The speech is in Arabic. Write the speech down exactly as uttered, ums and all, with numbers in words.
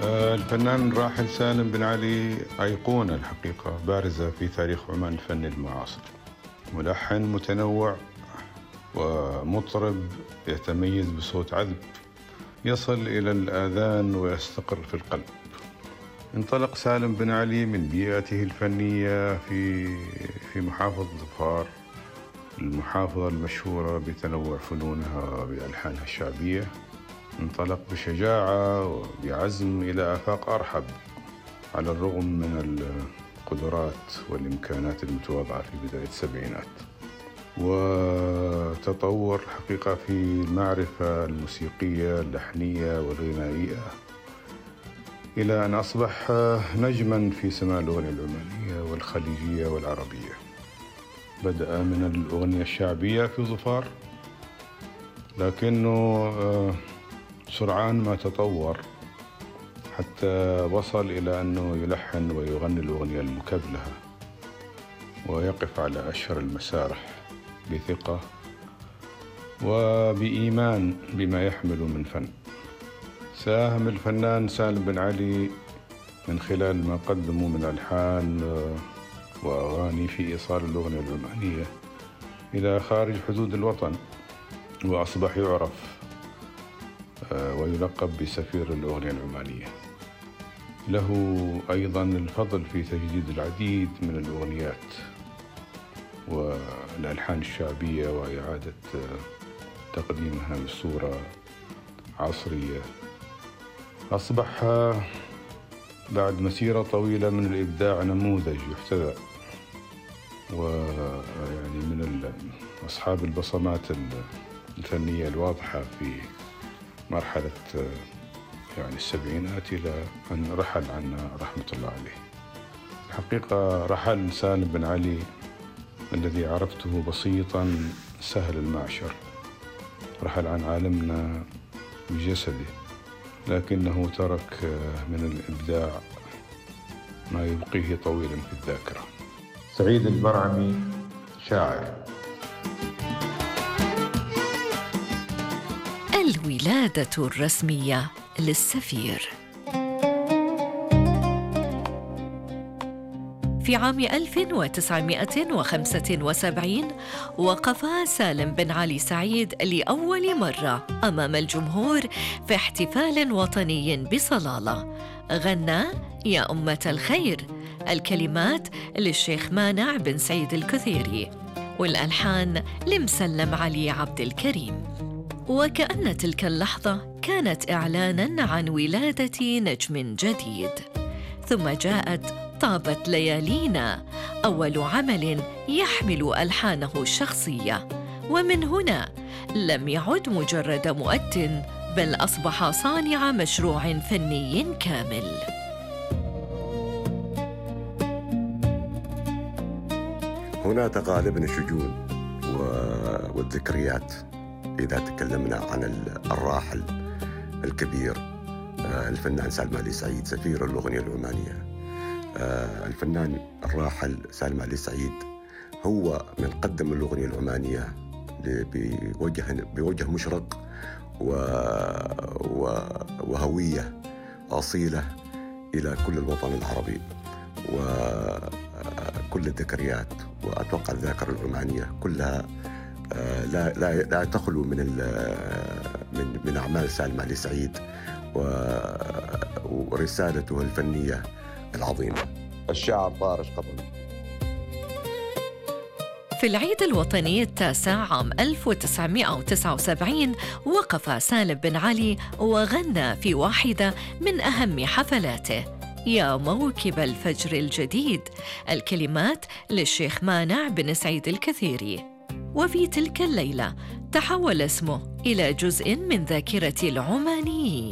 آه، الفنان الراحل سالم بن علي أيقونة الحقيقة بارزة في تاريخ عمان الفني المعاصر. ملحن متنوع ومطرب يتميز بصوت عذب يصل إلى الآذان ويستقر في القلب. انطلق سالم بن علي من بيئته الفنية في في محافظة ظفار، المحافظة المشهورة بتنوع فنونها بألحانها الشعبية. انطلق بشجاعة وبعزم إلى آفاق أرحب على الرغم من القدرات والإمكانات المتواضعة في بداية السبعينات، وتطور حقيقة في المعرفة الموسيقية اللحنية والغنائية إلى أن أصبح نجماً في سماع الأغنية العمانية والخليجية والعربية. بدأ من الأغنية الشعبية في ظفار، لكنه سرعان ما تطور حتى وصل إلى أنه يلحن ويغني الأغنية المكبلة ويقف على أشهر المسارح بثقة وبإيمان بما يحمل من فن. ساهم الفنان سالم بن علي من خلال ما قدمه من ألحان وأغاني في إيصال الأغنية العمانية إلى خارج حدود الوطن، وأصبح يعرف ويلقب بسفير الأغنية العمانية. له أيضاً الفضل في تجديد العديد من الأغنيات والألحان الشعبية وإعادة تقديمها بصورة عصرية. أصبح بعد مسيرة طويلة من الإبداع نموذج يحتذى، ويعني من أصحاب البصمات الفنية الواضحة في مرحلة يعني السبعينات إلى أن رحل عنا رحمة الله عليه. الحقيقة رحل سالم بن علي الذي عرفته بسيطاً سهل المعشر، رحل عن عالمنا بجسده، لكنه ترك من الإبداع ما يبقيه طويلاً في الذاكرة. سعيد البرعمي، شاعر. الولادة الرسمية للسفير. في عام ألف وتسعمائة وخمسة وسبعين وقف سالم بن علي سعيد لأول مرة أمام الجمهور في احتفال وطني بصلالة. غنى يا أمة الخير، الكلمات للشيخ مانع بن سعيد الكثيري والألحان لمسلم علي عبد الكريم. وكأن تلك اللحظة كانت إعلاناً عن ولادة نجم جديد. ثم جاءت طابت ليالينا، أول عمل يحمل ألحانه الشخصية، ومن هنا لم يعد مجرد مؤتن، بل أصبح صانع مشروع فني كامل. هنا تغالبنا الشجون والذكريات إذا تكلمنا عن الراحل الكبير الفنان سالم علي سعيد سفير الأغنية العمانية. الفنان الراحل سالم علي سعيد هو من قدم الأغنية العمانية بوجه بوجه مشرق وهوية أصيلة إلى كل الوطن العربي وكل الذكريات. وأتوقع الذاكرة العمانية كلها لا لا لا تخلو من من من أعمال سالم علي سعيد ورسالته الفنية العظيمة. الشاعر طارش قطن. في العيد الوطني التاسع عام ألف وتسعمائة وتسعة وسبعين وقف سالم بن علي وغنى في واحدة من أهم حفلاته يا موكب الفجر الجديد، الكلمات للشيخ مانع بن سعيد الكثيري. وفي تلك الليلة تحول اسمه إلى جزء من ذاكرة العمانيين.